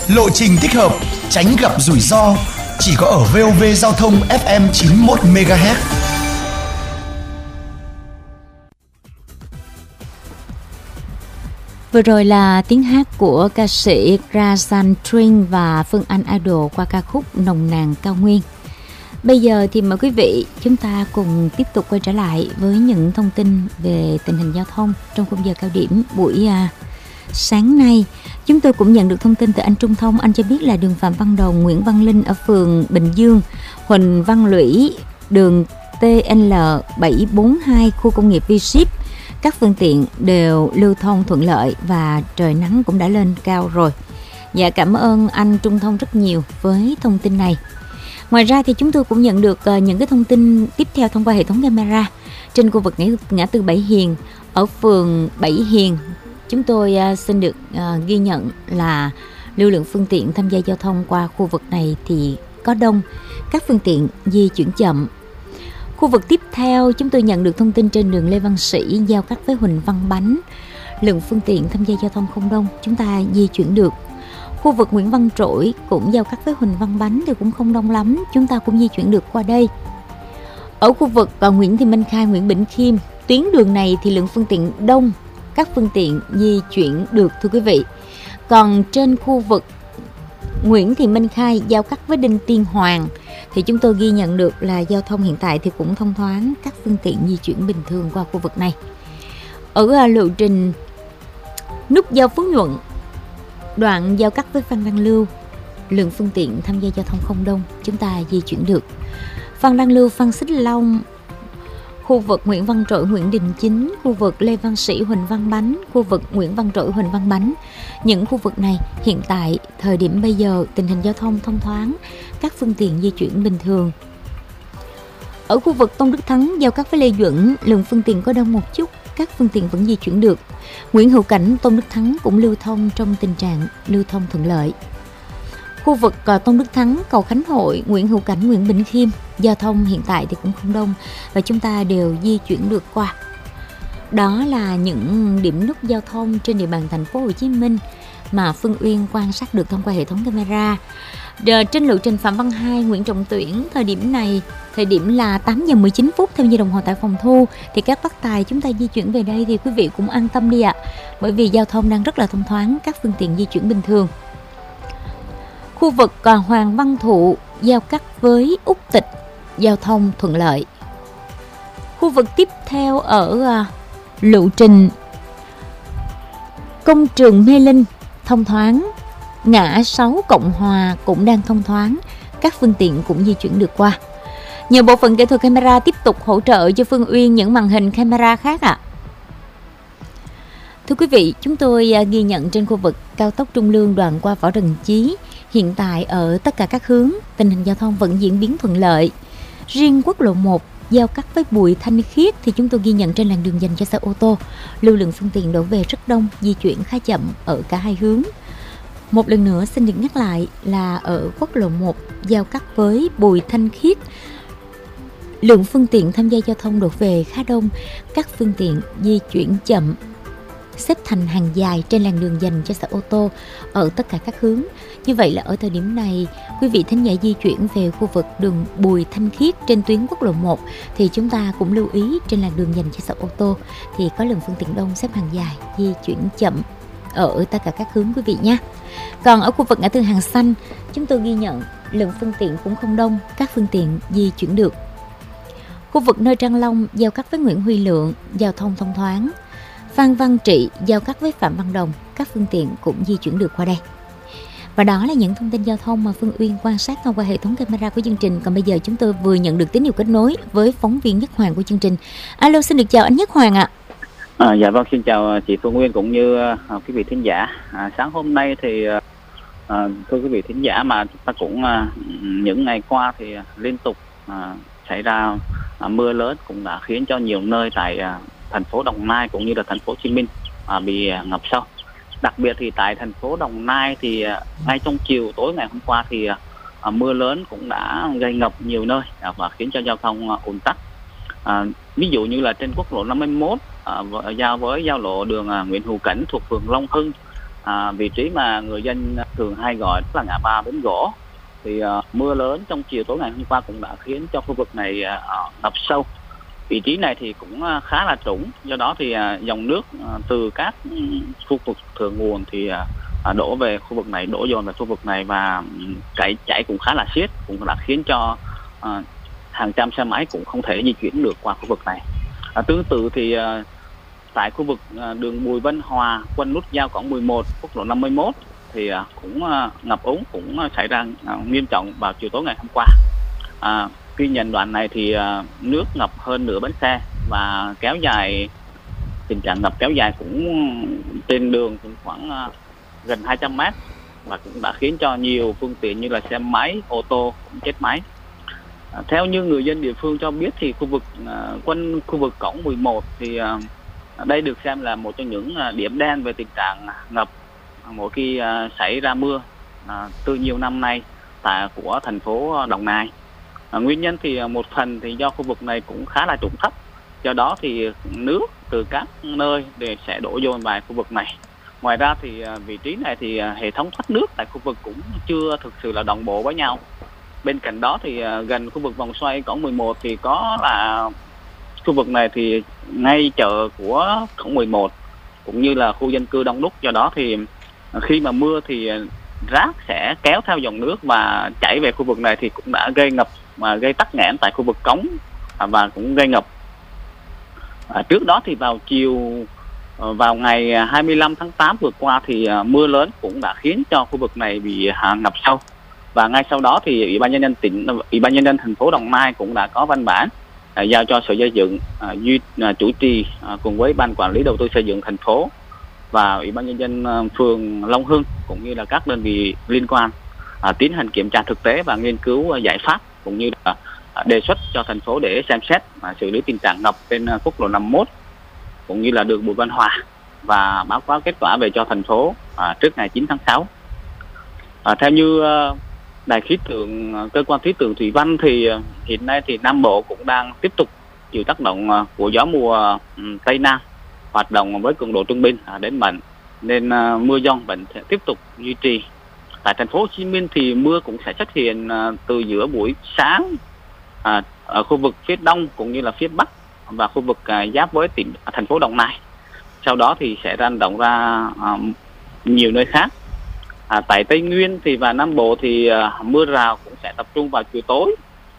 lộ trình thích hợp, tránh gặp rủi ro. Chỉ có ở VOV Giao thông FM 91 MHz. Vừa rồi là tiếng hát của ca sĩ Rajan Tring và Phương Anh Idol qua ca khúc Nồng Nàn Cao Nguyên. Bây giờ thì mời quý vị chúng ta cùng tiếp tục quay trở lại với những thông tin về tình hình giao thông trong khung giờ cao điểm buổi sáng nay. Chúng tôi cũng nhận được thông tin từ anh Trung Thông. Anh cho biết là đường Phạm Văn Đồng, Nguyễn Văn Linh ở phường Bình Dương, Huỳnh Văn Lũy, đường TL742 khu công nghiệp V-Ship, các phương tiện đều lưu thông thuận lợi và trời nắng cũng đã lên cao rồi. Dạ, cảm ơn anh Trung Thông rất nhiều với thông tin này. Ngoài ra thì chúng tôi cũng nhận được những cái thông tin tiếp theo thông qua hệ thống camera trên khu vực ngã tư Bảy Hiền ở phường Bảy Hiền. Chúng tôi xin được ghi nhận là lưu lượng phương tiện tham gia giao thông qua khu vực này thì có đông, các phương tiện di chuyển chậm. Khu vực tiếp theo chúng tôi nhận được thông tin trên đường Lê Văn Sĩ giao cắt với Huỳnh Văn Bánh, lượng phương tiện tham gia giao thông không đông, chúng ta di chuyển được. Khu vực Nguyễn Văn Trỗi cũng giao cắt với Huỳnh Văn Bánh thì cũng không đông lắm, chúng ta cũng di chuyển được qua đây. Ở khu vực Nguyễn Thị Minh Khai, Nguyễn Bỉnh Khiêm, tuyến đường này thì lượng phương tiện đông, các phương tiện di chuyển được thưa quý vị. Còn trên khu vực Nguyễn Thị Minh Khai giao cắt với Đinh Tiên Hoàng thì chúng tôi ghi nhận được là giao thông hiện tại thì cũng thông thoáng, các phương tiện di chuyển bình thường qua khu vực này. Ở lộ trình nút giao Phú Nhuận, đoạn giao cắt với Phan Đăng Lưu, lượng phương tiện tham gia giao thông không đông, chúng ta di chuyển được. Phan Đăng Lưu, Phan Xích Long, khu vực Nguyễn Văn Trỗi, Nguyễn Đình Chính, khu vực Lê Văn Sĩ, Huỳnh Văn Bánh, khu vực Nguyễn Văn Trỗi, Huỳnh Văn Bánh. Những khu vực này hiện tại thời điểm bây giờ tình hình giao thông thông thoáng, các phương tiện di chuyển bình thường. Ở khu vực Tôn Đức Thắng giao cắt với Lê Duẩn, lượng phương tiện có đông một chút, các phương tiện vẫn di chuyển được. Nguyễn Hữu Cảnh, Tôn Đức Thắng cũng lưu thông trong tình trạng lưu thông thuận lợi. Khu vực Tôn Đức Thắng, cầu Khánh Hội, Nguyễn Hữu Cảnh, Nguyễn Bỉnh Khiêm, giao thông hiện tại thì cũng không đông và chúng ta đều di chuyển được qua. Đó là những điểm nút giao thông trên địa bàn thành phố Hồ Chí Minh mà Phương Uyên quan sát được thông qua hệ thống camera. Trên lộ trình Phạm Văn Hai, Nguyễn Trọng Tuyển, thời điểm này, thời điểm là 8 giờ 19 phút theo như đồng hồ tại phòng thu, thì các bác tài chúng ta di chuyển về đây thì quý vị cũng an tâm đi ạ. Bởi vì giao thông đang rất là thông thoáng, các phương tiện di chuyển bình thường. Khu vực Hoàng Văn Thụ giao cắt với Úc Tịch, giao thông thuận lợi. Khu vực tiếp theo ở lộ trình Công trường Mê Linh thông thoáng, ngã 6 Cộng Hòa cũng đang thông thoáng, các phương tiện cũng di chuyển được qua. Nhờ bộ phận kỹ thuật camera tiếp tục hỗ trợ cho Phương Uyên những màn hình camera khác ạ. Thưa quý vị, chúng tôi ghi nhận trên khu vực cao tốc Trung Lương đoạn qua Võ Đần Chí, hiện tại ở tất cả các hướng tình hình giao thông vẫn diễn biến thuận lợi. Riêng quốc lộ 1 giao cắt với Bùi Thanh Khiết thì chúng tôi ghi nhận trên làn đường dành cho xe ô tô, lưu lượng phương tiện đổ về rất đông, di chuyển khá chậm ở cả hai hướng. Một lần nữa xin được nhắc lại là ở quốc lộ 1 giao cắt với Bùi Thanh Khiết, lượng phương tiện tham gia giao thông đổ về khá đông, các phương tiện di chuyển chậm, xếp thành hàng dài trên làn đường dành cho xe ô tô ở tất cả các hướng. Như vậy là ở thời điểm này, quý vị thính giả di chuyển về khu vực đường Bùi Thanh Khiết trên tuyến quốc lộ 1 thì chúng ta cũng lưu ý trên làn đường dành cho xe ô tô thì có lượng phương tiện đông, xếp hàng dài, di chuyển chậm ở tất cả các hướng quý vị nhé. Còn ở khu vực ngã tư Hàng Xanh, chúng tôi ghi nhận lượng phương tiện cũng không đông, các phương tiện di chuyển được. Khu vực nơi Trang Long giao cắt với Nguyễn Huy Lượng, giao thông thông thoáng. Phan Văn Trị giao cắt với Phạm Văn Đồng, các phương tiện cũng di chuyển được qua đây. Và đó là những thông tin giao thông mà Phương Uyên quan sát thông qua hệ thống camera của chương trình. Còn bây giờ chúng tôi vừa nhận được tín hiệu kết nối với phóng viên Nhất Hoàng của chương trình. Alo, xin được chào anh Nhất Hoàng ạ. Dạ vâng, xin chào chị Phương Uyên cũng như quý vị thính giả. Sáng hôm nay thì thưa quý vị thính giả, mà chúng ta cũng những ngày qua thì liên tục xảy ra mưa lớn cũng đã khiến cho nhiều nơi tại thành phố Đồng Nai cũng như là thành phố Hồ Chí Minh bị ngập sâu. Đặc biệt thì tại thành phố Đồng Nai thì ngay trong chiều tối ngày hôm qua thì mưa lớn cũng đã gây ngập nhiều nơi và khiến cho giao thông ùn tắc. Ví dụ như là trên quốc lộ 51 giao với giao lộ đường Nguyễn Hữu Cảnh thuộc phường Long Hưng vị trí mà người dân thường hay gọi là ngã ba Bến Gỗ. Thì mưa lớn trong chiều tối ngày hôm qua cũng đã khiến cho khu vực này ngập sâu. Vị trí này thì cũng khá là trũng, do đó thì dòng nước từ các khu vực thượng nguồn thì đổ về khu vực này, đổ dồn về khu vực này, và chảy cũng khá là xiết, cũng đã khiến cho hàng trăm xe máy cũng không thể di chuyển được qua khu vực này. Tương tự thì tại khu vực đường Bùi Văn Hòa quanh nút giao cổng 11 quốc lộ 51 thì cũng ngập úng, cũng xảy ra nghiêm trọng vào chiều tối ngày hôm qua. Ghi nhận đoạn này thì nước ngập hơn nửa bánh xe và kéo dài, tình trạng ngập kéo dài cũng trên đường cũng khoảng gần 200 mét, và cũng đã khiến cho nhiều phương tiện như là xe máy, ô tô cũng chết máy. Theo như người dân địa phương cho biết thì khu vực quanh khu vực cổng 11 thì đây được xem là một trong những điểm đen về tình trạng ngập mỗi khi xảy ra mưa từ nhiều năm nay của thành phố Đồng Nai. Nguyên nhân thì một phần thì do khu vực này cũng khá là trũng thấp, do đó thì nước từ các nơi sẽ đổ dồn vào khu vực này. Ngoài ra thì vị trí này thì hệ thống thoát nước tại khu vực cũng chưa thực sự là đồng bộ với nhau. Bên cạnh đó thì gần khu vực vòng xoay cổng 11 thì có là khu vực này thì ngay chợ của cổng 11 cũng như là khu dân cư đông đúc, do đó thì khi mà mưa thì rác sẽ kéo theo dòng nước và chảy về khu vực này thì cũng đã gây ngập và gây tắc nghẽn tại khu vực cống và cũng gây ngập. Trước đó thì vào ngày 25 tháng 8 vừa qua thì mưa lớn cũng đã khiến cho khu vực này bị ngập sâu, và ngay sau đó thì Ủy ban nhân dân thành phố Đồng Nai cũng đã có văn bản giao cho Sở Xây dựng chủ trì cùng với Ban Quản lý Đầu tư Xây dựng thành phố và Ủy ban nhân dân phường Long Hưng cũng như là các đơn vị liên quan tiến hành kiểm tra thực tế và nghiên cứu giải pháp, cũng như là đề xuất cho thành phố để xem xét xử lý tình trạng ngập trên quốc lộ 51 cũng như là đường Bùi Văn Hòa, và báo cáo kết quả về cho thành phố trước ngày 9 tháng 6. Theo như Đài khí tượng, cơ quan khí tượng thủy văn thì hiện nay thì Nam Bộ cũng đang tiếp tục chịu tác động của gió mùa Tây Nam hoạt động với cường độ trung bình đến mạnh, nên mưa dông vẫn sẽ tiếp tục duy trì. Tại thành phố Hồ Chí Minh thì mưa cũng sẽ xuất hiện từ giữa buổi sáng ở khu vực phía đông cũng như là phía bắc và khu vực giáp với thành phố Đồng Nai. Sau đó thì sẽ lan rộng ra nhiều nơi khác. Tại Tây Nguyên thì và Nam Bộ thì mưa rào cũng sẽ tập trung vào chiều tối,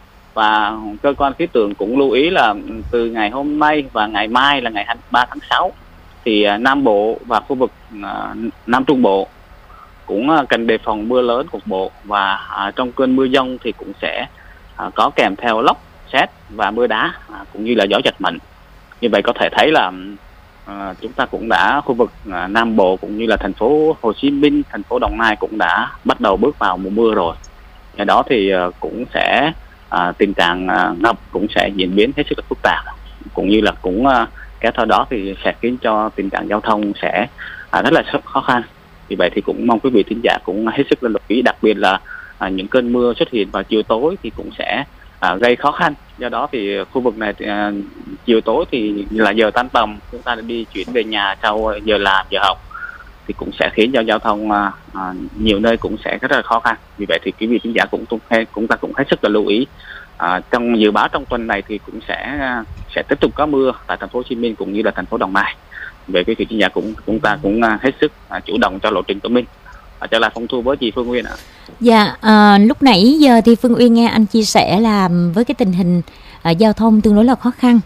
và cơ quan khí tượng cũng lưu ý là từ ngày hôm nay và ngày mai là ngày 23 tháng 6 thì Nam Bộ và khu vực Nam Trung Bộ cũng cần đề phòng mưa lớn cục bộ, và trong cơn mưa dông thì cũng sẽ có kèm theo lốc, sét và mưa đá cũng như là gió giật mạnh. Như vậy có thể thấy là chúng ta cũng đã, khu vực Nam Bộ cũng như là thành phố Hồ Chí Minh, thành phố Đồng Nai cũng đã bắt đầu bước vào mùa mưa rồi. Do đó thì cũng sẽ tình trạng ngập cũng sẽ diễn biến hết sức là phức tạp, cũng như là cũng kéo theo đó thì sẽ khiến cho tình trạng giao thông sẽ rất là khó khăn. Vì vậy thì cũng mong quý vị thính giả cũng hết sức là lưu ý, đặc biệt là những cơn mưa xuất hiện vào chiều tối thì cũng sẽ gây khó khăn. Do đó thì khu vực này thì, chiều tối thì là giờ tan tầm, chúng ta đi chuyển về nhà sau giờ làm, giờ học thì cũng sẽ khiến cho giao thông nhiều nơi cũng sẽ rất là khó khăn. Vì vậy thì quý vị thính giả cũng hết sức là lưu ý. Trong dự báo trong tuần này thì cũng sẽ tiếp tục có mưa tại thành phố Hồ Chí Minh cũng như là thành phố Đồng Nai. Về quý vị thính giả chúng ta cũng hết sức chủ động cho lộ trình của mình. Trở lại phòng thu với chị Phương Uyên ạ. Dạ, lúc nãy giờ thì Phương Uyên nghe anh chia sẻ là với cái tình hình giao thông tương đối là khó khăn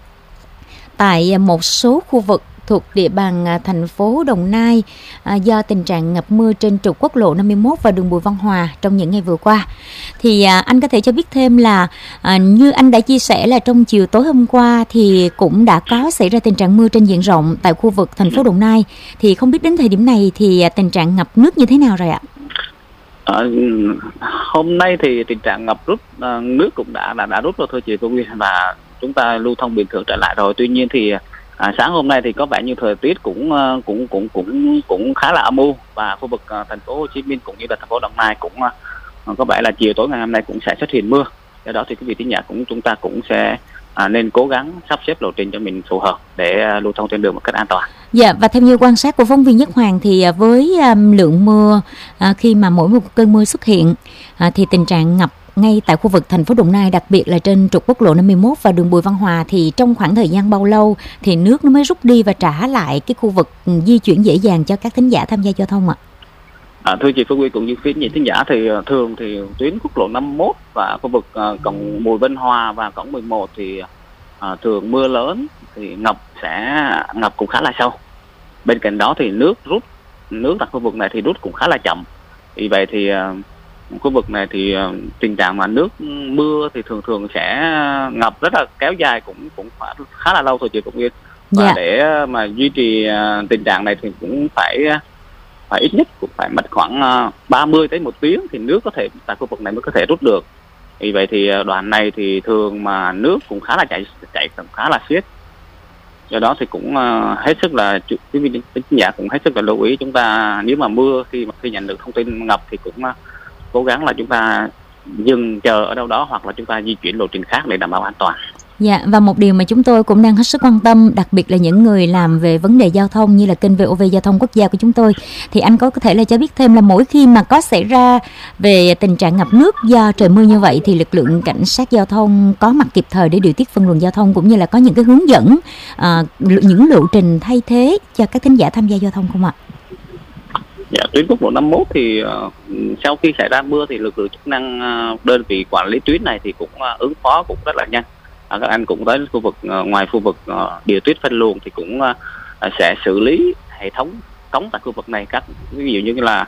tại một số khu vực thuộc địa bàn thành phố Đồng Nai do tình trạng ngập mưa trên trục quốc lộ 51 và đường Bùi Văn Hòa trong những ngày vừa qua. Thì anh có thể cho biết thêm là như anh đã chia sẻ là trong chiều tối hôm qua thì cũng đã có xảy ra tình trạng mưa trên diện rộng tại khu vực thành phố Đồng Nai. Thì không biết đến thời điểm này thì tình trạng ngập nước như thế nào rồi ạ? Hôm nay thì tình trạng ngập nước cũng đã rút rồi thôi chị Phương Nguyên, và chúng ta lưu thông bình thường trở lại rồi. Tuy nhiên thì sáng hôm nay thì có vẻ như thời tiết cũng khá là âm u, và khu vực thành phố Hồ Chí Minh cũng như là thành phố Đồng Nai cũng có vẻ là chiều tối ngày hôm nay cũng sẽ xuất hiện mưa. Do đó thì quý vị thính giả chúng ta cũng sẽ nên cố gắng sắp xếp lộ trình cho mình phù hợp để lưu thông trên đường một cách an toàn. Dạ, và theo như quan sát của phóng viên Nhất Hoàng thì với lượng mưa khi mà mỗi một cơn mưa xuất hiện thì tình trạng ngập ngay tại khu vực thành phố Đồng Nai, đặc biệt là trên trục quốc lộ 51 và đường Bùi Văn Hòa, thì trong khoảng thời gian bao lâu thì nước nó mới rút đi và trả lại cái khu vực di chuyển dễ dàng cho các thính giả tham gia giao thông ạ? Thưa chị Phương Nguyên cũng như quý vị thính giả thì thường thì tuyến quốc lộ 51 và khu vực cổng Bùi Văn Hòa và cổng 11 thì thường mưa lớn thì ngập cũng khá là sâu. Bên cạnh đó thì nước tại khu vực này thì rút cũng khá là chậm. Vì vậy thì khu vực này thì tình trạng mà nước mưa thì thường sẽ ngập rất là kéo dài, cũng khá là lâu thôi chị cũng biết. Và để mà duy trì tình trạng này thì cũng phải ít nhất cũng phải mất khoảng 30 tới 1 tiếng thì nước có thể tại khu vực này mới có thể rút được. Vì vậy thì đoạn này thì thường mà nước cũng khá là chảy khá là xiết. Do đó thì cũng hết sức là quý vị thính giả cũng hết sức là lưu ý, chúng ta nếu mà mưa khi nhận được thông tin ngập thì cũng cố gắng là chúng ta dừng chờ ở đâu đó hoặc là chúng ta di chuyển lộ trình khác để đảm bảo an toàn. Dạ, và một điều mà chúng tôi cũng đang hết sức quan tâm, đặc biệt là những người làm về vấn đề giao thông như là kênh VOV Giao thông Quốc gia của chúng tôi, thì anh có thể là cho biết thêm là mỗi khi mà có xảy ra về tình trạng ngập nước do trời mưa như vậy thì lực lượng cảnh sát giao thông có mặt kịp thời để điều tiết phân luồng giao thông, cũng như là có những cái hướng dẫn những lộ trình thay thế cho các thính giả tham gia giao thông không ạ? Dạ, tuyến quốc lộ 51 thì sau khi xảy ra mưa thì lực lượng chức năng đơn vị quản lý tuyến này thì cũng ứng phó cũng rất là nhanh. Các anh cũng tới khu vực ngoài khu vực điều tiết phân luồng thì cũng sẽ xử lý hệ thống cống tại khu vực này, các ví dụ như là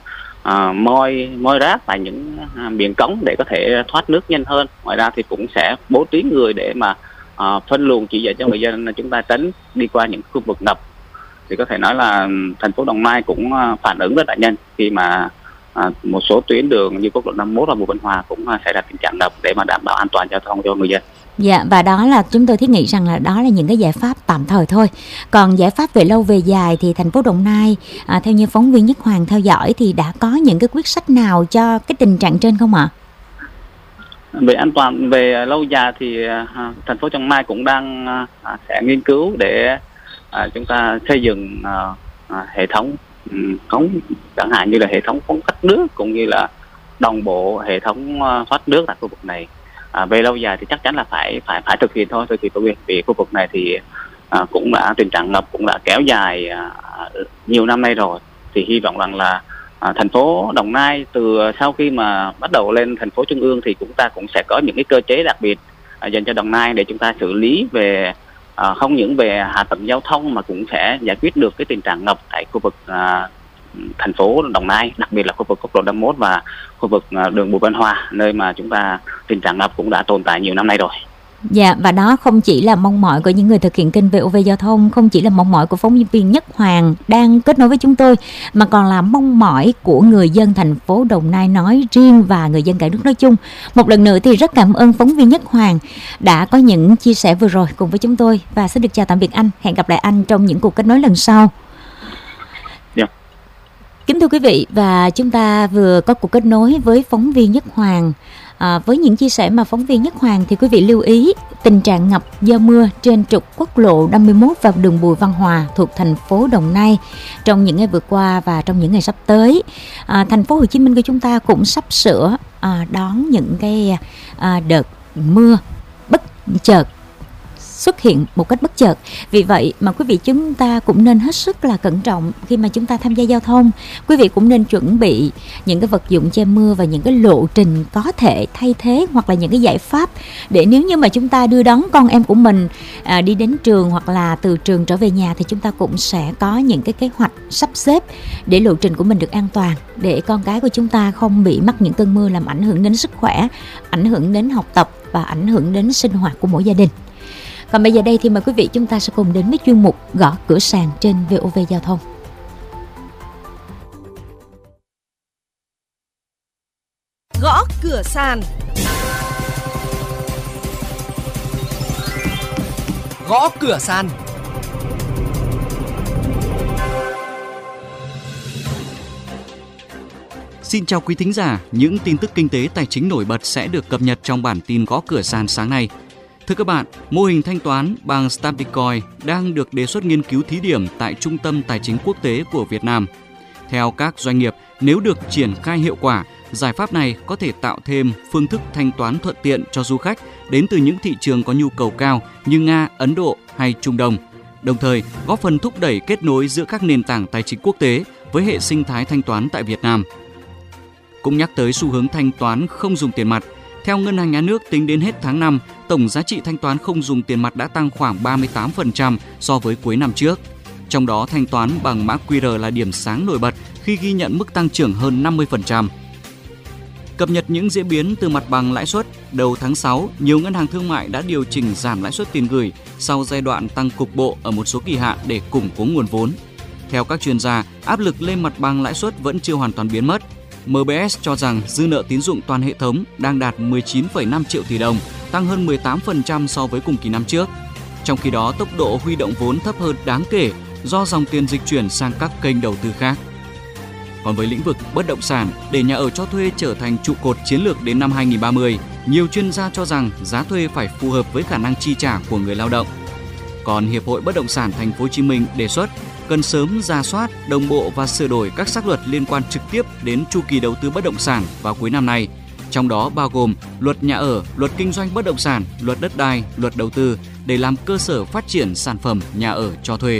moi rác tại những miệng cống để có thể thoát nước nhanh hơn. Ngoài ra thì cũng sẽ bố trí người để mà phân luồng chỉ dạy cho người dân chúng ta tránh đi qua những khu vực ngập. Thì có thể nói là thành phố Đồng Nai cũng phản ứng rất là nhanh khi mà một số tuyến đường như quốc lộ 51 và Bùi Văn Hòa cũng xảy ra tình trạng ngập để mà đảm bảo an toàn giao thông cho người dân. Dạ, và đó là chúng tôi thiết nghĩ rằng là đó là những cái giải pháp tạm thời thôi. Còn giải pháp về lâu về dài thì thành phố Đồng Nai theo như phóng viên Nhất Hoàng theo dõi thì đã có những cái quyết sách nào cho cái tình trạng trên không ạ? Về an toàn về lâu dài thì thành phố Đồng Nai cũng đang sẽ nghiên cứu để chúng ta xây dựng hệ thống cống, chẳng hạn như là hệ thống cống thoát nước cũng như là đồng bộ hệ thống thoát nước tại khu vực này. Về lâu dài thì chắc chắn là phải thực hiện thôi, vì khu vực này thì cũng đã tình trạng ngập cũng đã kéo dài nhiều năm nay rồi. Thì hy vọng rằng là thành phố Đồng Nai từ sau khi mà bắt đầu lên thành phố trung ương thì chúng ta cũng sẽ có những cái cơ chế đặc biệt dành cho Đồng Nai để chúng ta xử lý về không những về hạ tầng giao thông mà cũng sẽ giải quyết được cái tình trạng ngập tại khu vực thành phố Đồng Nai, đặc biệt là khu vực quốc lộ 51 và khu vực đường Bùi Văn Hòa, nơi mà chúng ta tình trạng ngập cũng đã tồn tại nhiều năm nay rồi. Dạ, và đó không chỉ là mong mỏi của những người thực hiện kênh VOV Giao thông, không chỉ là mong mỏi của phóng viên Nhất Hoàng đang kết nối với chúng tôi, mà còn là mong mỏi của người dân thành phố Đồng Nai nói riêng và người dân cả nước nói chung. Một lần nữa thì rất cảm ơn phóng viên Nhất Hoàng đã có những chia sẻ vừa rồi cùng với chúng tôi, và xin được chào tạm biệt anh. Hẹn gặp lại anh trong những cuộc kết nối lần sau. Kính thưa quý vị, và chúng ta vừa có cuộc kết nối với phóng viên Nhất Hoàng. Với những chia sẻ mà phóng viên Nhất Hoàng thì quý vị lưu ý tình trạng ngập do mưa trên trục quốc lộ 51 và đường Bùi Văn Hòa thuộc thành phố Đồng Nai trong những ngày vừa qua và trong những ngày sắp tới. Thành phố Hồ Chí Minh của chúng ta cũng sắp sửa đón những cái đợt mưa bất chợt xuất hiện một cách bất chợt. Vì vậy mà quý vị chúng ta cũng nên hết sức là cẩn trọng khi mà chúng ta tham gia giao thông. Quý vị cũng nên chuẩn bị những cái vật dụng che mưa và những cái lộ trình có thể thay thế, hoặc là những cái giải pháp để nếu như mà chúng ta đưa đón con em của mình đi đến trường hoặc là từ trường trở về nhà thì chúng ta cũng sẽ có những cái kế hoạch sắp xếp để lộ trình của mình được an toàn, để con cái của chúng ta không bị mắc những cơn mưa làm ảnh hưởng đến sức khỏe, ảnh hưởng đến học tập và ảnh hưởng đến sinh hoạt của mỗi gia đình. Còn bây giờ đây thì mời quý vị chúng ta sẽ cùng đến với chuyên mục Gõ Cửa Sàn trên VOV Giao thông. Gõ Cửa Sàn. Gõ Cửa Sàn. Xin chào quý thính giả, những tin tức kinh tế tài chính nổi bật sẽ được cập nhật trong bản tin Gõ Cửa Sàn sáng nay. Thưa các bạn, mô hình thanh toán bằng stablecoin đang được đề xuất nghiên cứu thí điểm tại Trung tâm Tài chính Quốc tế của Việt Nam. Theo các doanh nghiệp, nếu được triển khai hiệu quả, giải pháp này có thể tạo thêm phương thức thanh toán thuận tiện cho du khách đến từ những thị trường có nhu cầu cao như Nga, Ấn Độ hay Trung Đông, đồng thời góp phần thúc đẩy kết nối giữa các nền tảng tài chính quốc tế với hệ sinh thái thanh toán tại Việt Nam. Cũng nhắc tới xu hướng thanh toán không dùng tiền mặt, theo Ngân hàng Nhà nước tính đến hết tháng 5, tổng giá trị thanh toán không dùng tiền mặt đã tăng khoảng 38% so với cuối năm trước. Trong đó, thanh toán bằng mã QR là điểm sáng nổi bật khi ghi nhận mức tăng trưởng hơn 50%. Cập nhật những diễn biến từ mặt bằng lãi suất, đầu tháng 6, nhiều ngân hàng thương mại đã điều chỉnh giảm lãi suất tiền gửi sau giai đoạn tăng cục bộ ở một số kỳ hạn để củng cố nguồn vốn. Theo các chuyên gia, áp lực lên mặt bằng lãi suất vẫn chưa hoàn toàn biến mất. MBS cho rằng dư nợ tín dụng toàn hệ thống đang đạt 19,5 triệu tỷ đồng, tăng hơn 18% so với cùng kỳ năm trước. Trong khi đó, tốc độ huy động vốn thấp hơn đáng kể do dòng tiền dịch chuyển sang các kênh đầu tư khác. Còn với lĩnh vực bất động sản, để nhà ở cho thuê trở thành trụ cột chiến lược đến năm 2030, nhiều chuyên gia cho rằng giá thuê phải phù hợp với khả năng chi trả của người lao động. Còn Hiệp hội Bất động sản Thành phố Hồ Chí Minh đề xuất cần sớm rà soát, đồng bộ và sửa đổi các sắc luật liên quan trực tiếp đến chu kỳ đầu tư bất động sản vào cuối năm nay, trong đó bao gồm luật nhà ở, luật kinh doanh bất động sản, luật đất đai, luật đầu tư để làm cơ sở phát triển sản phẩm nhà ở cho thuê.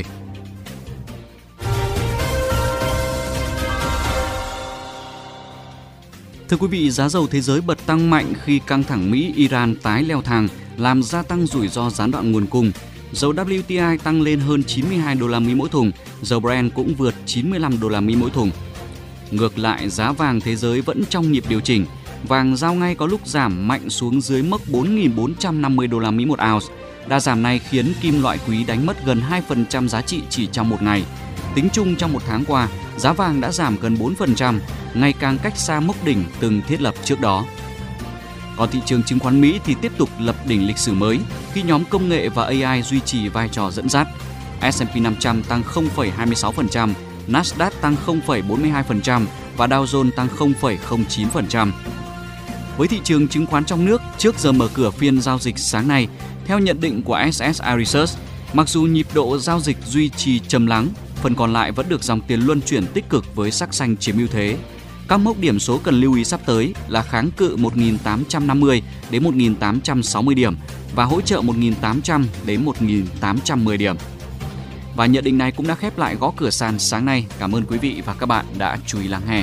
Thưa quý vị, giá dầu thế giới bật tăng mạnh khi căng thẳng Mỹ-Iran tái leo thang, làm gia tăng rủi ro gián đoạn nguồn cung. Dầu WTI tăng lên hơn 92 đô la Mỹ mỗi thùng, dầu Brent cũng vượt 95 đô la Mỹ mỗi thùng. Ngược lại, giá vàng thế giới vẫn trong nhịp điều chỉnh. Vàng giao ngay có lúc giảm mạnh xuống dưới mức 4.450 đô la Mỹ một ounce. Đà giảm này khiến kim loại quý đánh mất gần 2% giá trị chỉ trong một ngày. Tính chung trong một tháng qua, giá vàng đã giảm gần 4%, ngày càng cách xa mốc đỉnh từng thiết lập trước đó. Còn thị trường chứng khoán Mỹ thì tiếp tục lập đỉnh lịch sử mới khi nhóm công nghệ và AI duy trì vai trò dẫn dắt. S&P 500 tăng 0,26%, Nasdaq tăng 0,42% và Dow Jones tăng 0,09%. Với thị trường chứng khoán trong nước, trước giờ mở cửa phiên giao dịch sáng nay, theo nhận định của SSI Research, mặc dù nhịp độ giao dịch duy trì trầm lắng, phần còn lại vẫn được dòng tiền luân chuyển tích cực với sắc xanh chiếm ưu thế. Các mốc điểm số cần lưu ý sắp tới là kháng cự 1.850 đến 1.860 điểm và hỗ trợ 1.800 đến 1.810 điểm. Và nhận định này cũng đã khép lại gõ cửa sàn sáng nay. Cảm ơn quý vị và các bạn đã chú ý lắng nghe.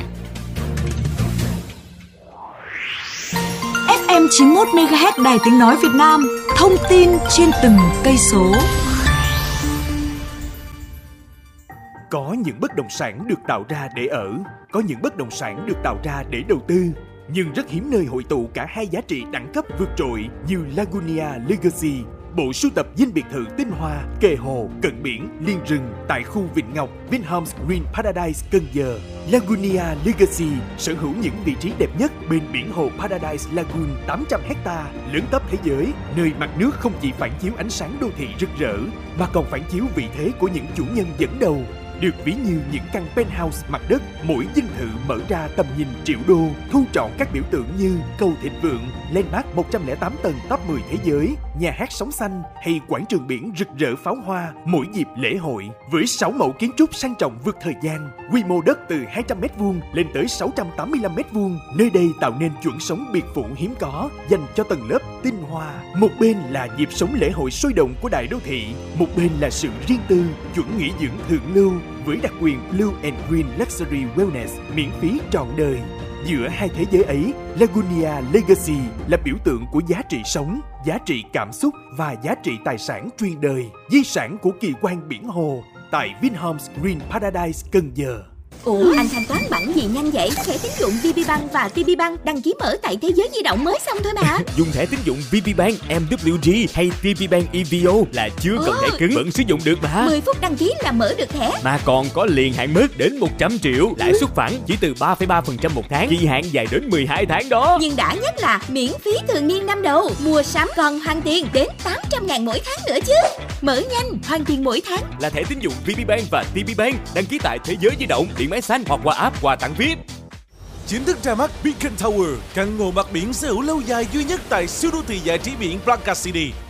FM 91 MHz Đài Tiếng nói Việt Nam, thông tin trên từng cây số. Có những bất động sản được tạo ra để ở, có những bất động sản được tạo ra để đầu tư. Nhưng rất hiếm nơi hội tụ cả hai giá trị đẳng cấp vượt trội như Lagunia Legacy, bộ sưu tập dinh biệt thự tinh hoa, kề hồ, cận biển, liên rừng tại khu Vịnh Ngọc, Vinhomes Green Paradise, Cần Giờ. Lagunia Legacy sở hữu những vị trí đẹp nhất bên biển hồ Paradise Lagoon 800 hecta, lớn tấp thế giới, nơi mặt nước không chỉ phản chiếu ánh sáng đô thị rực rỡ, mà còn phản chiếu vị thế của những chủ nhân dẫn đầu. Được ví như những căn penthouse mặt đất, mỗi dinh thự mở ra tầm nhìn triệu đô, thu trọn các biểu tượng như cầu thịnh vượng, landmark 108 tầng top 10 thế giới, nhà hát sóng xanh hay quảng trường biển rực rỡ pháo hoa mỗi dịp lễ hội. Với 6 mẫu kiến trúc sang trọng vượt thời gian, quy mô đất từ 200m2 lên tới 685m2, nơi đây tạo nên chuẩn sống biệt phủ hiếm có dành cho tầng lớp tinh hoa. Một bên là nhịp sống lễ hội sôi động của đại đô thị, một bên là sự riêng tư, chuẩn nghỉ dưỡng thượng lưu với đặc quyền Blue and Green Luxury Wellness miễn phí trọn đời. Giữa hai thế giới ấy, Lagunia Legacy là biểu tượng của giá trị sống, giá trị cảm xúc và giá trị tài sản truyền đời, di sản của kỳ quan biển hồ tại Vinhomes Green Paradise, Cần Giờ. Ủa, anh thanh toán bằng gì nhanh vậy? Thẻ tín dụng VPBank và TPBank đăng ký mở tại Thế giới di động mới xong thôi mà. Dùng thẻ tín dụng VPBank, MWG hay TPBank EVO là chưa cần thẻ cứng vẫn sử dụng được mà. 10 phút đăng ký là mở được thẻ. Mà còn có liền hạn mức đến 100 triệu, lãi suất phản chỉ từ 3,3% một tháng, kỳ hạn dài đến 12 tháng đó. Nhưng đã nhất là miễn phí thường niên năm đầu, mua sắm còn hoàn tiền đến 800.000 mỗi tháng nữa chứ. Mở nhanh, hoàn tiền mỗi tháng. Là thẻ tín dụng VPBank và TPBank đăng ký tại Thế giới di động, điện máy xanh hoặc qua app quà tặng VIP. Chính thức ra mắt Beacon Tower, căn hộ mặt biển sở hữu lâu dài duy nhất tại siêu đô thị giải trí biển Playa City.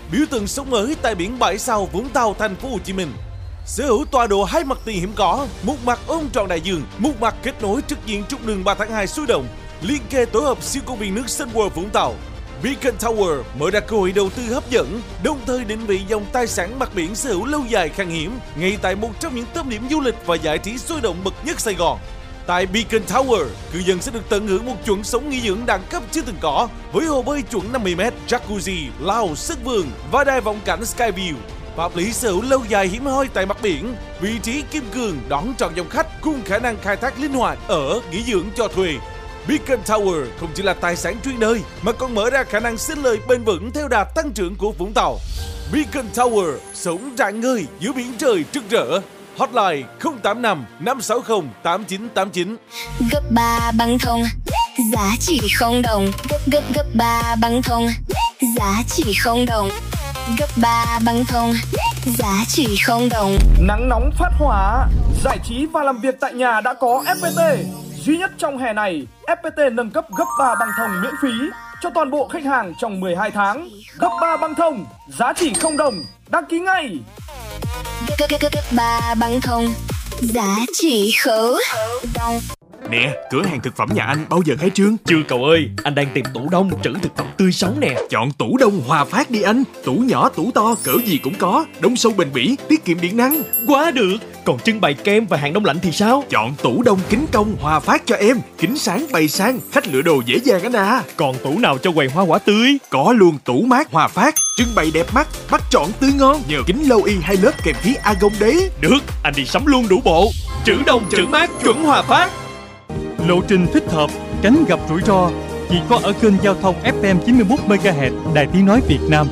biểu tượng sống mới tại biển Bãi Sau, Vũng Tàu, thành phố Hồ Chí Minh. Sở hữu tọa độ 2 mặt tiền hiếm có, một mặt ôm trọn đại dương, một mặt kết nối trực diện trục đường 3 tháng 2 sôi động, liên kề tổ hợp siêu công viên nước Sun World Vũng Tàu. Beacon Tower mở ra cơ hội đầu tư hấp dẫn, đồng thời định vị dòng tài sản mặt biển sở hữu lâu dài khan hiếm, ngay tại một trong những tâm điểm du lịch và giải trí sôi động bậc nhất Sài Gòn. Tại Beacon Tower, cư dân sẽ được tận hưởng một chuẩn sống nghỉ dưỡng đẳng cấp chưa từng có, với hồ bơi chuẩn 50m, jacuzzi, lao, sân vườn và đài vọng cảnh Skyview. Pháp lý sở hữu lâu dài hiếm hoi tại mặt biển, vị trí kim cương đón trọn dòng khách cùng khả năng khai thác linh hoạt ở nghỉ dưỡng cho thuê. Beacon Tower không chỉ là tài sản truyền đời mà còn mở ra khả năng sinh lời bền vững theo đà tăng trưởng của Vũng Tàu. Beacon Tower sống rạng ngời giữa biển trời rực rỡ. Hotline 085 560 8989. Gấp 3 băng thông, giá chỉ không đồng. Gấp 3 băng thông, giá chỉ không đồng. Gấp 3 băng thông, giá chỉ không đồng. Nắng nóng phát hỏa, giải trí và làm việc tại nhà đã có FPT. Duy nhất trong hè này, FPT nâng cấp gấp 3 băng thông miễn phí cho toàn bộ khách hàng trong 12 tháng. Gấp 3 băng thông, giá chỉ không đồng. Đăng ký ngay. Gấp 3 băng thông, giá chỉ khấu đồng. Nè, cửa hàng thực phẩm nhà anh bao giờ khai trương? Chưa cậu ơi, anh đang tìm tủ đông trữ thực phẩm tươi sống nè. Chọn tủ đông Hòa Phát đi anh. Tủ nhỏ, tủ to, cỡ gì cũng có. Đông sâu bền bỉ, tiết kiệm điện năng. Quá được. Còn trưng bày kem và hàng đông lạnh thì sao? Chọn tủ đông kính công Hòa Phát cho em. Kính sáng bày sang, khách lựa đồ dễ dàng anh à. Còn tủ nào cho quầy hoa quả tươi? Có luôn tủ mát Hòa Phát. Trưng bày đẹp mắt, bắt chọn tươi ngon. Nhờ kính lâu y 2 lớp kèm khí argon đấy. Được, anh đi sắm luôn đủ bộ. Trữ đông trữ mát chuẩn Hòa Phát. Lộ trình thích hợp, tránh gặp rủi ro chỉ có ở kênh giao thông FM 91 MHz Đài Tiếng nói Việt Nam.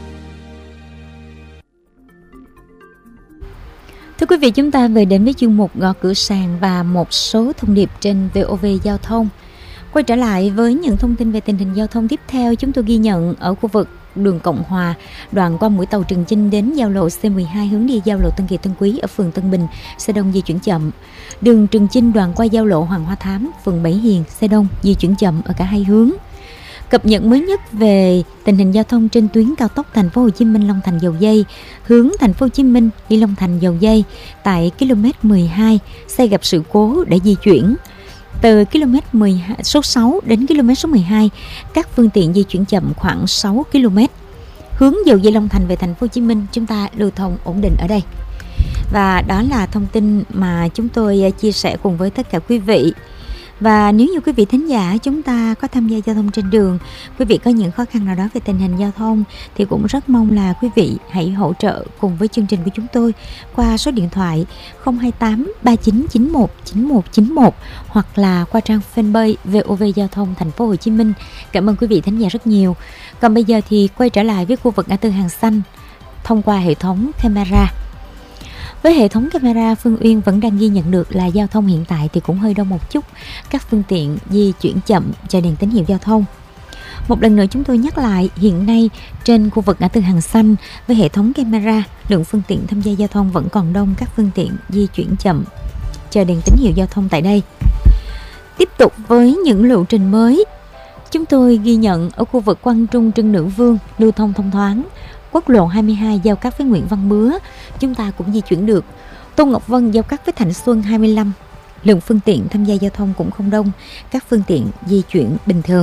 Thưa quý vị, chúng ta về đến với chuyên mục Gõ Cửa Sàn và một số thông điệp trên VOV Giao thông. Quay trở lại với những thông tin về tình hình giao thông tiếp theo, chúng tôi ghi nhận ở khu vực đường Cộng Hòa, đoạn qua mũi tàu Trường Chinh đến giao lộ C12 hướng đi giao lộ Tân Kỳ Tân Quý ở phường Tân Bình, xe đông di chuyển chậm. Đường Trường Chinh đoạn qua giao lộ Hoàng Hoa Thám, phường Bảy Hiền, xe đông di chuyển chậm ở cả hai hướng. Cập nhật mới nhất về tình hình giao thông trên tuyến cao tốc Thành phố Hồ Chí Minh Long Thành Dầu Giây, hướng Thành phố Hồ Chí Minh đi Long Thành Dầu Giây, tại km 12 xe gặp sự cố để di chuyển. Từ km số 6 đến km số 12, các phương tiện di chuyển chậm khoảng 6 km. Hướng Dầu Giây Long Thành về Thành phố Hồ Chí Minh, chúng ta lưu thông ổn định ở đây. Và đó là thông tin mà chúng tôi chia sẻ cùng với tất cả quý vị. Và nếu như quý vị thính giả chúng ta có tham gia giao thông trên đường, quý vị có những khó khăn nào đó về tình hình giao thông thì cũng rất mong là quý vị hãy hỗ trợ cùng với chương trình của chúng tôi qua số điện thoại 028 3991 9191 hoặc là qua trang fanpage VOV Giao thông Thành phố Hồ Chí Minh. Cảm ơn quý vị thính giả rất nhiều. Còn bây giờ thì quay trở lại với khu vực ngã tư Hàng Xanh thông qua hệ thống camera. Với hệ thống camera, Phương Uyên vẫn đang ghi nhận được là giao thông hiện tại thì cũng hơi đông một chút. Các phương tiện di chuyển chậm chờ đèn tín hiệu giao thông. Một lần nữa chúng tôi nhắc lại, hiện nay trên khu vực ngã tư Hàng Xanh với hệ thống camera, lượng phương tiện tham gia giao thông vẫn còn đông, các phương tiện di chuyển chậm chờ đèn tín hiệu giao thông tại đây. Tiếp tục với những lộ trình mới, chúng tôi ghi nhận ở khu vực Quang Trung Trưng Nữ Vương lưu thông thông thoáng. Quốc lộ 22 giao cắt với Nguyễn Văn Bứa, chúng ta cũng di chuyển được. Tôn Ngọc Vân giao cắt với Thạnh Xuân 25, lượng phương tiện tham gia giao thông cũng không đông, các phương tiện di chuyển bình thường.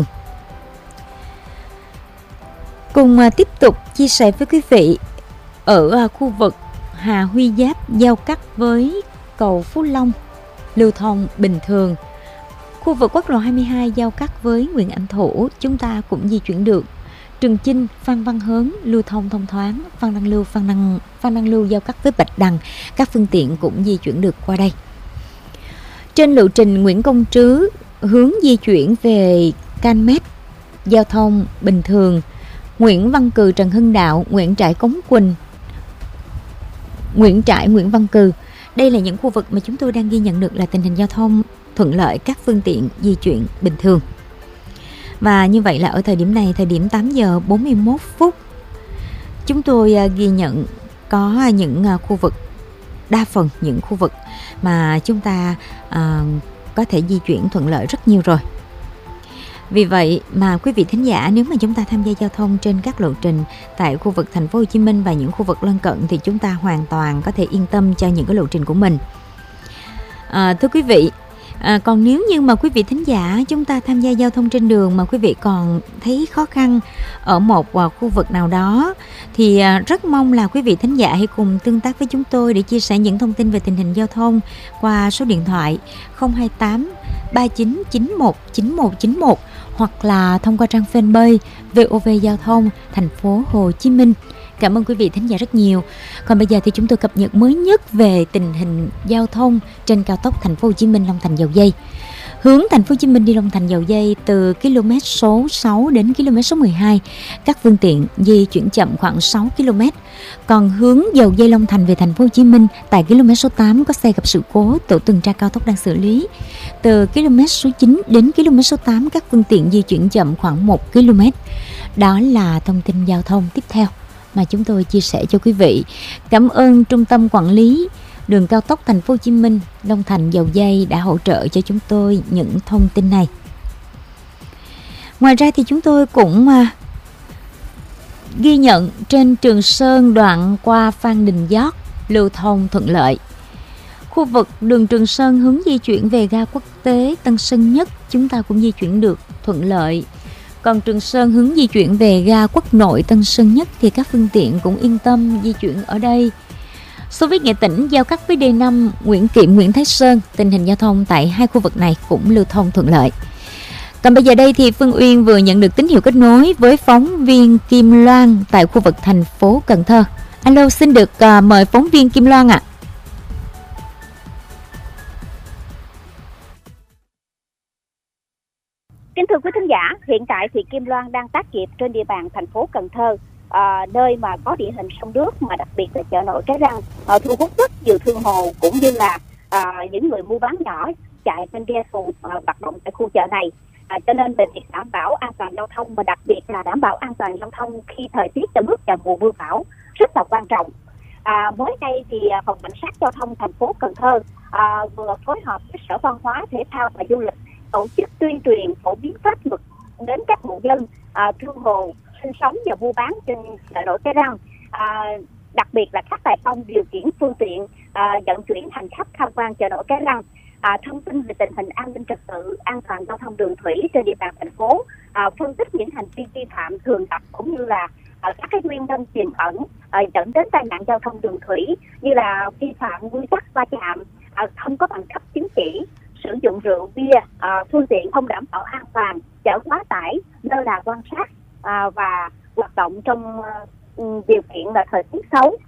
Cùng tiếp tục chia sẻ với quý vị, ở khu vực Hà Huy Giáp giao cắt với cầu Phú Long lưu thông bình thường. Khu vực quốc lộ 22 giao cắt với Nguyễn Ảnh Thủ, chúng ta cũng di chuyển được. Trường Chinh, Phan Văn Hớn lưu thông thông thoáng, Phan Đăng Lưu giao cắt với Bạch Đằng, các phương tiện cũng di chuyển được qua đây. Trên lộ trình Nguyễn Công Trứ hướng di chuyển về Can Mét, giao thông bình thường. Nguyễn Văn Cừ, Trần Hưng Đạo, Nguyễn Trãi, Cống Quỳnh, Nguyễn Trãi, Nguyễn Văn Cừ. Đây là những khu vực mà chúng tôi đang ghi nhận được là tình hình giao thông thuận lợi, các phương tiện di chuyển bình thường. Và như vậy là ở thời điểm này, thời điểm 8 giờ 41 phút, chúng tôi ghi nhận có những khu vực, đa phần những khu vực mà chúng ta có thể di chuyển thuận lợi rất nhiều rồi. Vì vậy mà quý vị thính giả, nếu mà chúng ta tham gia giao thông trên các lộ trình tại khu vực thành phố Hồ Chí Minh và những khu vực lân cận thì chúng ta hoàn toàn có thể yên tâm cho những cái lộ trình của mình. Thưa quý vị, còn nếu như mà quý vị thính giả chúng ta tham gia giao thông trên đường mà quý vị còn thấy khó khăn ở một khu vực nào đó thì rất mong là quý vị thính giả hãy cùng tương tác với chúng tôi để chia sẻ những thông tin về tình hình giao thông qua số điện thoại 028 3991 9191 hoặc là thông qua trang fanpage VOV Giao thông thành phố Hồ Chí Minh. Cảm ơn quý vị thính giả rất nhiều. Còn bây giờ thì chúng tôi cập nhật mới nhất về tình hình giao thông trên cao tốc thành phố Hồ Chí Minh Long Thành Dầu Giây. Hướng thành phố Hồ Chí Minh đi Long Thành Dầu Giây từ km số 6 đến km số 12, các phương tiện di chuyển chậm khoảng 6 km. Còn hướng Dầu Giây Long Thành về thành phố Hồ Chí Minh tại km số 8 có xe gặp sự cố, tổ tuần tra cao tốc đang xử lý. Từ km số 9 đến km số 8 các phương tiện di chuyển chậm khoảng 1 km. Đó là thông tin giao thông tiếp theo mà chúng tôi chia sẻ cho quý vị. Cảm ơn Trung tâm Quản lý Đường cao tốc thành phố Hồ Chí Minh Long Thành Dầu Giây đã hỗ trợ cho chúng tôi những thông tin này. Ngoài ra thì chúng tôi cũng ghi nhận trên Trường Sơn đoạn qua Phan Đình Giót lưu thông thuận lợi. Khu vực đường Trường Sơn hướng di chuyển về ga quốc tế Tân Sơn Nhất chúng ta cũng di chuyển được thuận lợi. Còn Trường Sơn hướng di chuyển về ga Quốc Nội Tân Sơn Nhất thì các phương tiện cũng yên tâm di chuyển ở đây. Xô viết Nghệ Tĩnh giao cắt với D5 Nguyễn Kiệm Nguyễn Thái Sơn, tình hình giao thông tại hai khu vực này cũng lưu thông thuận lợi. Còn bây giờ đây thì Phương Uyên vừa nhận được tín hiệu kết nối với phóng viên Kim Loan tại khu vực thành phố Cần Thơ. Alo, xin được mời phóng viên Kim Loan ạ. Kính thưa quý thính giả, hiện tại thì Kim Loan đang tác nghiệp trên địa bàn thành phố Cần Thơ, nơi mà có địa hình sông nước, mà đặc biệt là chợ nổi Cái Răng thu hút rất nhiều thương hồ cũng như là những người mua bán nhỏ chạy trên ghe xuồng hoạt động tại khu chợ này. Cho nên về việc đảm bảo an toàn giao thông và đặc biệt là đảm bảo an toàn giao thông khi thời tiết đã bước vào mùa mưa bão rất là quan trọng. Mới đây thì phòng cảnh sát giao thông thành phố Cần Thơ vừa phối hợp với Sở Văn hóa Thể thao và Du lịch tổ chức tuyên truyền phổ biến pháp luật đến các hộ dân, thương hồ sinh sống và mua bán trên chợ nổi Cái Răng, đặc biệt là các tài công điều khiển phương tiện vận chuyển hành khách tham quan chợ nổi Cái Răng, thông tin về tình hình an ninh trật tự, an toàn giao thông đường thủy trên địa bàn thành phố, phân tích những hành vi vi phạm thường gặp cũng như là các cái nguyên nhân tiềm ẩn dẫn đến tai nạn giao thông đường thủy như là vi phạm quy tắc va chạm, không có bằng cấp chứng chỉ, sử dụng rượu bia, phương tiện không đảm bảo an toàn, chở quá tải, lơ là quan sát và hoạt động trong điều kiện là thời tiết xấu.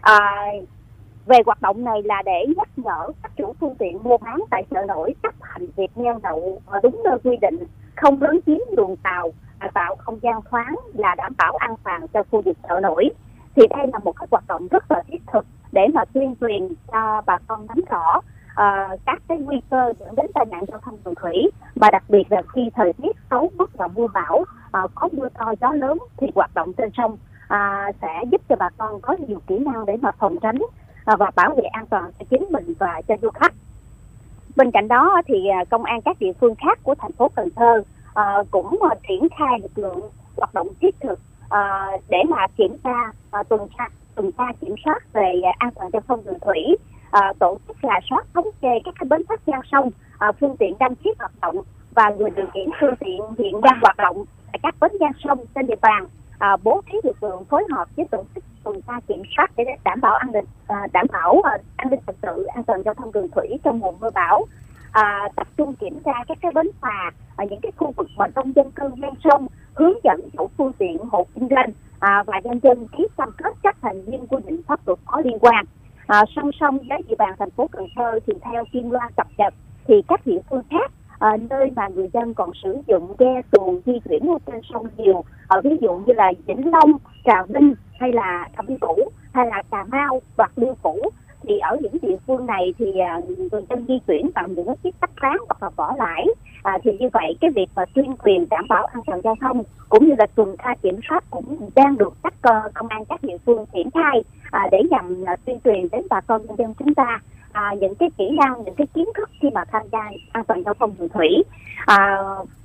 Về hoạt động này là để nhắc nhở các chủ phương tiện mua bán tại chợ nổi chấp hành việc neo đậu đúng nơi quy định, không lấn chiếm luồng tàu, tạo không gian thoáng là đảm bảo an toàn cho khu vực chợ nổi. Thì đây là một cái hoạt động rất là thiết thực để mà tuyên truyền cho bà con nắm rõ các cái nguy cơ dẫn đến tai nạn giao thông đường thủy, và đặc biệt là khi thời tiết xấu bước vào mưa bão, có mưa to gió lớn thì hoạt động trên sông sẽ giúp cho bà con có nhiều kỹ năng để mà phòng tránh và bảo vệ an toàn cho chính mình và cho du khách. Bên cạnh đó thì công an các địa phương khác của thành phố Cần Thơ cũng triển khai lực lượng hoạt động thiết thực để mà kiểm tra tuần tra kiểm soát về an toàn giao thông đường thủy, tổ chức rà soát thống kê các cái bến khách ngang sông, phương tiện đăng ký hoạt động và người điều khiển phương tiện hiện đang hoạt động tại các bến ngang sông trên địa bàn, bố trí lực lượng phối hợp với tổ chức tuần tra kiểm soát để đảm bảo an ninh trật tự, an toàn giao thông đường thủy trong mùa mưa bão. Tập trung kiểm tra các cái bến phà ở những cái khu vực mà đông dân cư ven sông, hướng dẫn chủ phương tiện, hộ kinh doanh và nhân dân ký cam kết chấp hành nghiêm quy định pháp luật có liên quan. Song song với địa bàn thành phố Cần Thơ thì theo Kim Loan cập nhật thì các địa phương khác nơi mà người dân còn sử dụng ghe xuồng di chuyển trên sông nhiều, ví dụ như là Vĩnh Long, Trà Vinh hay là Cẩm Cũ hay là Cà Mau, Bạc Liêu Cũ, thì ở những địa phương này thì người dân di chuyển bằng những chiếc tắc ván hoặc là vỏ lãi. Thì như vậy cái việc mà tuyên truyền đảm bảo an toàn giao thông cũng như là tuần tra kiểm soát cũng đang được các công an các địa phương triển khai để nhằm tuyên truyền đến bà con nhân dân chúng ta những cái kỹ năng, những cái kiến thức khi mà tham gia an toàn giao thông đường thủy.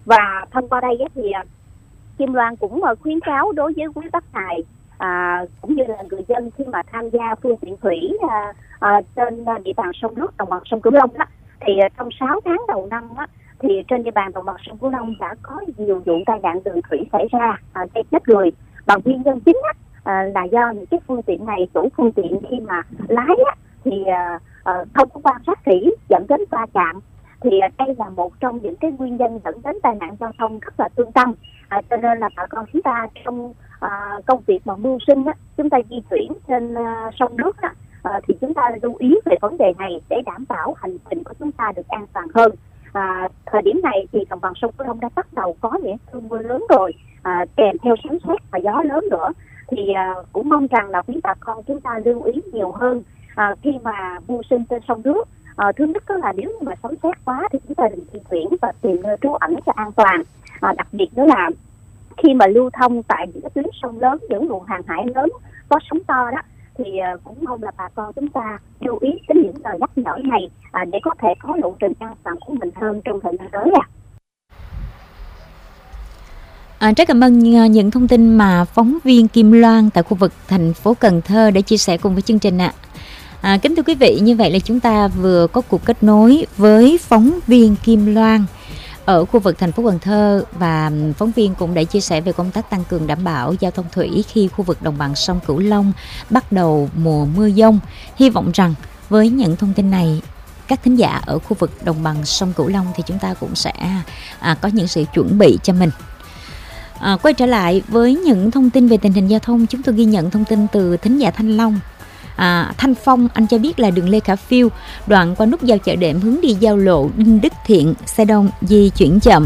Và thông qua đây thì Kim Loan cũng khuyến cáo đối với quý bác tài cũng như là người dân khi mà tham gia phương tiện thủy trên địa bàn sông nước đồng bằng sông Cửu Long đó, thì trong 6 tháng đầu năm á, thì trên địa bàn đồng bằng sông Cửu Long đã có nhiều vụ tai nạn đường thủy xảy ra gây chết người, và nguyên nhân chính là do những cái phương tiện này, chủ phương tiện khi mà lái thì không có quan sát kỹ dẫn đến va chạm. Thì đây là một trong những cái nguyên nhân dẫn đến tai nạn giao thông rất là tương tăng. Cho nên là bà con chúng ta trong công việc mà mưu sinh chúng ta di chuyển trên sông nước thì chúng ta lưu ý về vấn đề này để đảm bảo hành trình của chúng ta được an toàn hơn. Thời điểm này thì đồng bằng sông Cửu Long đã bắt đầu có những cơn mưa lớn rồi, kèm theo sấm sét và gió lớn nữa. Thì cũng mong rằng là quý bà con chúng ta lưu ý nhiều hơn khi mà mưu sinh trên sông nước. Thứ nhất đó là nếu như mà sấm sét quá thì chúng ta đừng di chuyển và tìm nơi trú ẩn cho an toàn. Đặc biệt nữa là khi mà lưu thông tại những tuyến sông lớn, những luồng hàng hải lớn có sóng to đó, thì cũng mong là bà con chúng ta lưu ý đến những lời nhắc nhở này để có thể có lộ trình an toàn của mình hơn trong thời gian tới. Rất cảm ơn những thông tin mà phóng viên Kim Loan tại khu vực thành phố Cần Thơ đã chia sẻ cùng với chương trình ạ. Kính thưa quý vị, như vậy là chúng ta vừa có cuộc kết nối với phóng viên Kim Loan ở khu vực thành phố Cần Thơ, và phóng viên cũng đã chia sẻ về công tác tăng cường đảm bảo giao thông thủy khi khu vực đồng bằng sông Cửu Long bắt đầu mùa mưa dông. Hy vọng rằng với những thông tin này, các thính giả ở khu vực đồng bằng sông Cửu Long thì chúng ta cũng sẽ có những sự chuẩn bị cho mình. Quay trở lại với những thông tin về tình hình giao thông, chúng tôi ghi nhận thông tin từ thính giả Thanh Long. Thanh Phong, anh cho biết là đường Lê Khả Phiêu đoạn qua nút giao Chợ Đệm hướng đi giao lộ Đinh Đức Thiện, xe đông di chuyển chậm.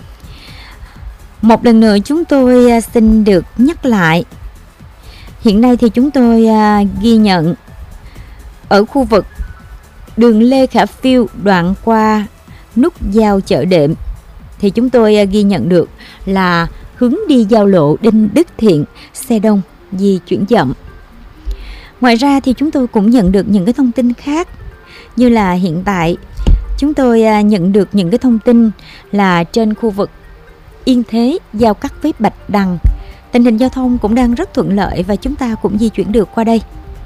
Một lần nữa chúng tôi xin được nhắc lại, hiện nay thì chúng tôi ghi nhận ở khu vực đường Lê Khả Phiêu đoạn qua nút giao Chợ Đệm thì chúng tôi ghi nhận được là hướng đi giao lộ Đinh Đức Thiện, xe đông di chuyển chậm. Ngoài ra thì chúng tôi cũng nhận được những cái thông tin khác, như là hiện tại chúng tôi nhận được những cái thông tin là trên khu vực Yên Thế giao cắt với Bạch Đằng, tình hình giao thông cũng đang rất thuận lợi và chúng ta cũng di chuyển được qua đây.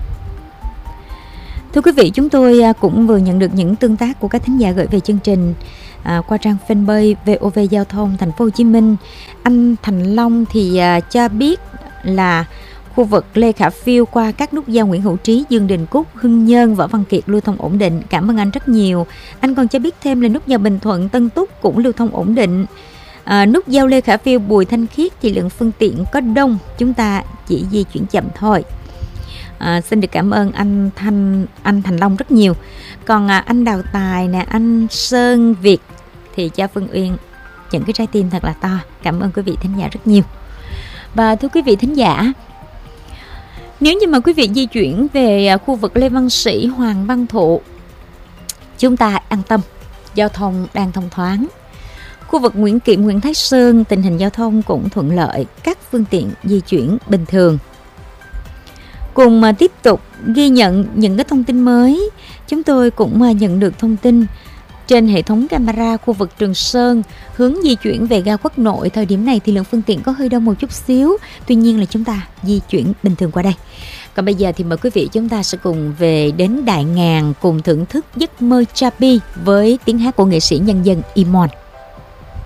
Thưa quý vị, chúng tôi cũng vừa nhận được những tương tác của các thính giả gửi về chương trình qua trang fanpage VOV Giao thông Thành phố Hồ Chí Minh. Anh Thành Long thì cho biết là khu vực Lê Khả Phiêu qua các nút giao Nguyễn Hữu Trí, Dương Đình Cúc, Hưng Nhơn, Võ Văn Kiệt lưu thông ổn định. Cảm ơn anh rất nhiều. Anh còn cho biết thêm là nút giao Bình Thuận, Tân Túc cũng lưu thông ổn định. Nút giao Lê Khả Phiêu, Bùi Thanh Khiết thì lượng phương tiện có đông, chúng ta chỉ di chuyển chậm thôi. Xin được cảm ơn anh Thành Long rất nhiều. Còn anh Đào Tài nè, anh Sơn Việt thì cho Phương Uyên những cái trái tim thật là to. Cảm ơn quý vị thính giả rất nhiều. Và thưa quý vị thính giả, nếu như mà quý vị di chuyển về khu vực Lê Văn Sĩ, Hoàng Văn Thụ, chúng ta an tâm, giao thông đang thông thoáng. Khu vực Nguyễn Kiệm, Nguyễn Thái Sơn, tình hình giao thông cũng thuận lợi, các phương tiện di chuyển bình thường. Cùng mà tiếp tục ghi nhận những cái thông tin mới, chúng tôi cũng nhận được thông tin trên hệ thống camera khu vực Trường Sơn hướng di chuyển về ga Quốc Nội. Thời điểm này thì lượng phương tiện có hơi đông một chút xíu, tuy nhiên là chúng ta di chuyển bình thường qua đây. Còn bây giờ thì mời quý vị chúng ta sẽ cùng về đến Đại Ngàn cùng thưởng thức giấc mơ Chapi với tiếng hát của nghệ sĩ nhân dân Imon.